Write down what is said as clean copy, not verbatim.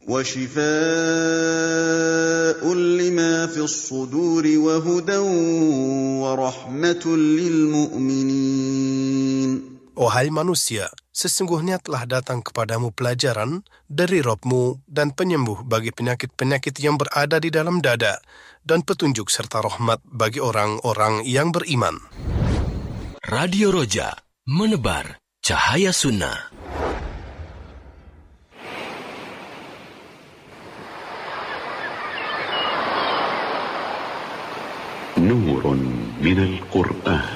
وشفاء لما في الصدور وهدى ورحمة للمؤمنين. Wahai manusia, sesungguhnya telah datang kepadamu pelajaran dari Rabb-Mu dan penyembuh bagi penyakit-penyakit yang berada di dalam dada dan petunjuk serta rahmat bagi orang-orang yang beriman. Radio Roja, menebar cahaya sunnah. نور من القرآن.